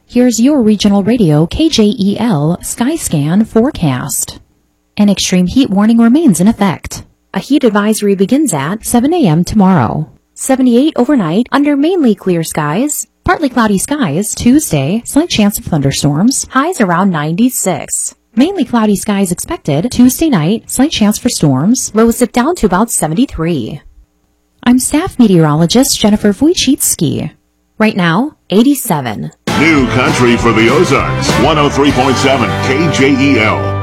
Here's your regional radio KJEL Skyscan forecast. An extreme heat warning remains in effect. A heat advisory begins at 7 a.m. tomorrow. 78 overnight under mainly clear skies. Partly cloudy skies Tuesday, slight chance of thunderstorms. Highs around 96. Mainly cloudy skies expected Tuesday night, slight chance for storms. Lows dip down to about 73. I'm staff meteorologist Jennifer Wojcicki. Right now, 87. New country for the Ozarks, 103.7 KJEL.